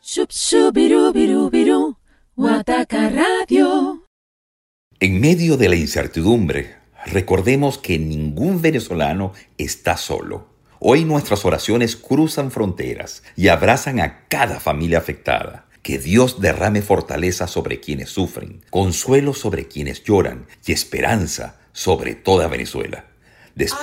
Shup shubirubirubiru, Guataca Radio. En medio de la incertidumbre, recordemos que ningún venezolano está solo. Hoy nuestras oraciones cruzan fronteras y abrazan a cada familia afectada. Que Dios derrame fortaleza sobre quienes sufren, consuelo sobre quienes lloran y esperanza sobre toda Venezuela.